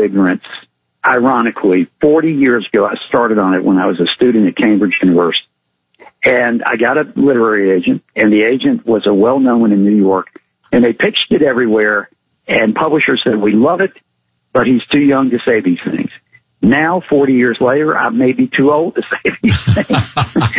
Ignorance, ironically, 40 years ago, I started on it when I was a student at Cambridge University. And I got a literary agent, and the agent was a well-known one in New York, and they pitched it everywhere, and publishers said, we love it, but he's too young to say these things. Now, 40 years later, I may be too old to say these things.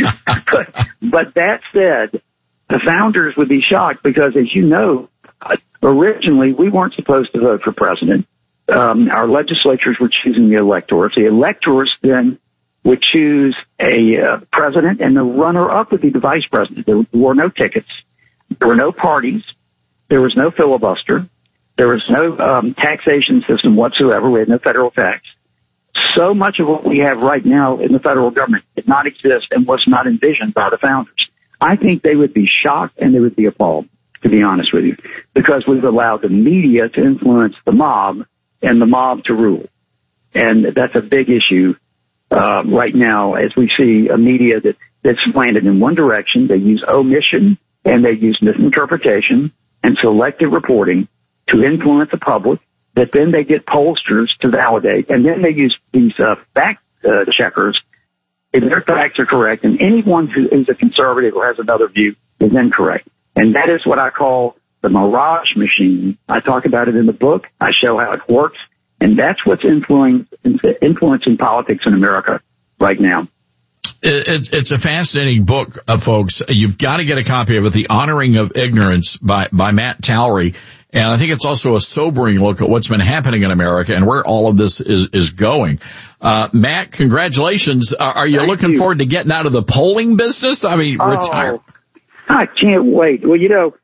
but that said, the founders would be shocked because, as you know, originally we weren't supposed to vote for president. Our legislatures were choosing the electors. The electors then would choose a president, and the runner-up would be the vice president. There were no tickets. There were no parties. There was no filibuster. There was no taxation system whatsoever. We had no federal tax. So much of what we have right now in the federal government did not exist and was not envisioned by the founders. I think they would be shocked and they would be appalled, to be honest with you, because we've allowed the media to influence the mob and the mob to rule. And that's a big issue right now as we see a media that's slanted in one direction. They use omission and they use misinterpretation and selective reporting to influence the public, that then they get pollsters to validate, and then they use these fact checkers if their facts are correct, and anyone who is a conservative or has another view is incorrect. And that is what I call the mirage machine. I talk about it in the book. I show how it works, and that's what's influencing politics in America right now. It's a fascinating book, folks. You've got to get a copy of it, The Honoring of Ignorance by Matt Towery. And I think it's also a sobering look at what's been happening in America and where all of this is going. Matt, congratulations. Are you looking forward to getting out of the polling business? I mean, retire. I can't wait. Well, you know,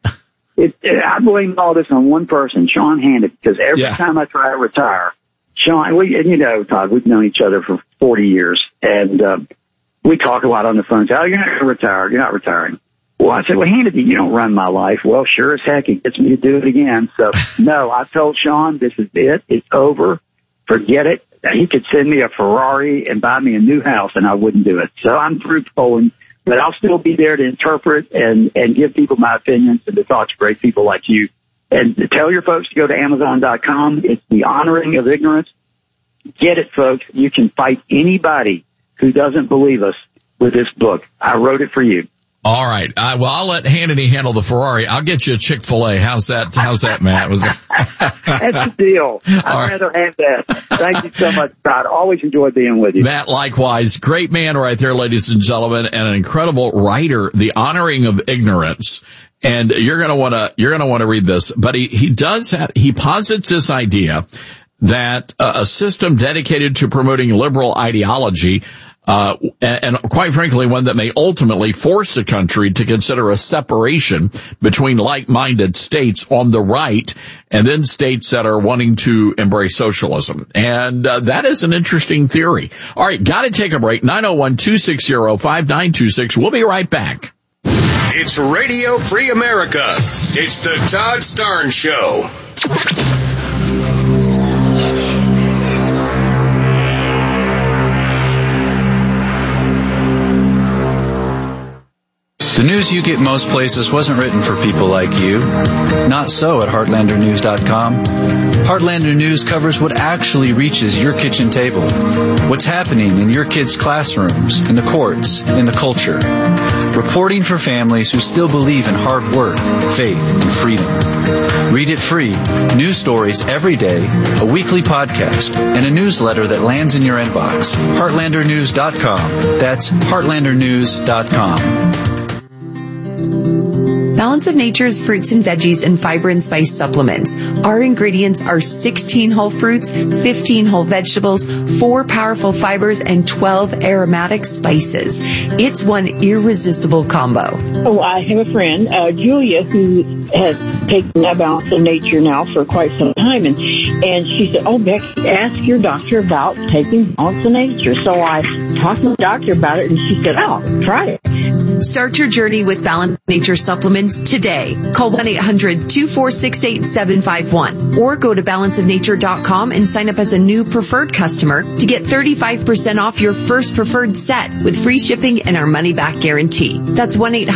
I blame all this on one person, Sean Hannity, because every time I try to retire, Sean, and you know, Todd, we've known each other for 40 years, and we talk a lot on the phone. Oh, you're not going to retire. You're not retiring. Well, I said, well, Hannity, you don't run my life. Well, sure as heck, he gets me to do it again. So, no, I told Sean, this is it. It's over. Forget it. He could send me a Ferrari and buy me a new house, and I wouldn't do it. So I'm through polling, but I'll still be there to interpret and give people my opinions and to talk to great people like you. And to tell your folks to go to Amazon.com. It's The Honoring of Ignorance. Get it, folks. You can fight anybody who doesn't believe us with this book. I wrote it for you. All right. Well, I'll let Hannity handle the Ferrari. I'll get you a Chick-fil-A. How's that, Matt? That's the deal. I'd rather have that. Thank you so much, Todd. Always enjoy being with you. Matt, likewise. Great man right there, ladies and gentlemen, and an incredible writer, The Honoring of Ignorance. And you're going to want to read this. But he posits this idea that a system dedicated to promoting liberal ideology and quite frankly, one that may ultimately force a country to consider a separation between like-minded states on the right and then states that are wanting to embrace socialism. And that is an interesting theory. All right, got to take a break. 901-260-5926. We'll be right back. It's Radio Free America. It's the Todd Starnes Show. The news you get most places wasn't written for people like you. Not so at HeartlanderNews.com. Heartlander News covers what actually reaches your kitchen table. What's happening in your kids' classrooms, in the courts, in the culture. Reporting for families who still believe in hard work, faith, and freedom. Read it free. News stories every day, a weekly podcast, and a newsletter that lands in your inbox. HeartlanderNews.com. That's HeartlanderNews.com. Balance of Nature's fruits and veggies and fiber and spice supplements. Our ingredients are 16 whole fruits, 15 whole vegetables, 4 powerful fibers, and 12 aromatic spices. It's one irresistible combo. Oh, I have a friend, Julia, who has taken Balance of Nature now for quite some time, and she said, "Oh, Bex, ask your doctor about taking Balance of Nature." So I talked to the doctor about it, and she said, "Oh, try it." Start your journey with Balanced Nature supplements today. Call 1-800-246-8751 or go to balanceofnature.com and sign up as a new preferred customer to get 35% off your first preferred set with free shipping and our money-back guarantee. That's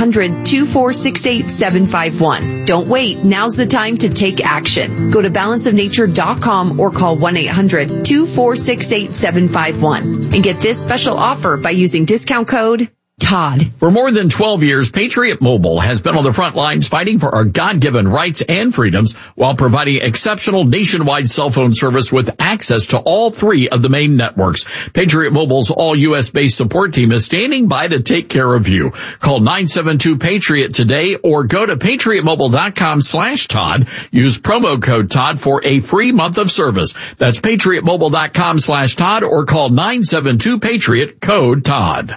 1-800-246-8751. Don't wait. Now's the time to take action. Go to balanceofnature.com or call 1-800-246-8751 and get this special offer by using discount code Todd. For more than 12 years, Patriot Mobile has been on the front lines fighting for our God-given rights and freedoms while providing exceptional nationwide cell phone service with access to all three of the main networks. Patriot Mobile's all-U.S.-based support team is standing by to take care of you. Call 972-PATRIOT today or go to patriotmobile.com/Todd. Use promo code Todd for a free month of service. That's patriotmobile.com/Todd or call 972-PATRIOT code Todd.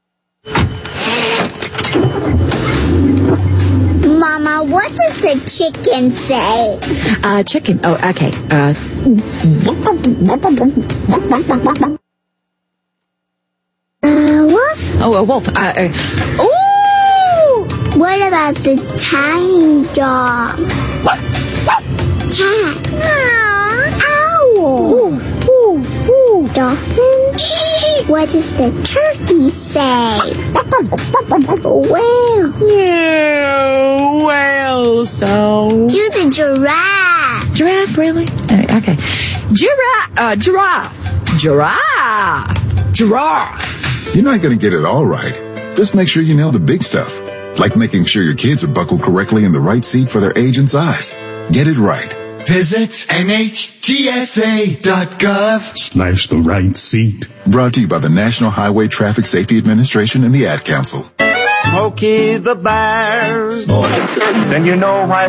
Mama, what does the chicken say? Chicken. Oh, okay. Wolf? Oh, a wolf. Ooh! What about the tiny dog? Cat. Owl. Ooh. Dolphin? What does the turkey say? Whale. Whale, so. Do the giraffe. Giraffe, really? Okay. Giraffe. You're not going to get it all right. Just make sure you nail the big stuff. Like making sure your kids are buckled correctly in the right seat for their age and size. Get it right. Visit NHTSA.gov/the right seat. Brought to you by the National Highway Traffic Safety Administration and the Ad Council. Smokey the Bear's boy. Then you know why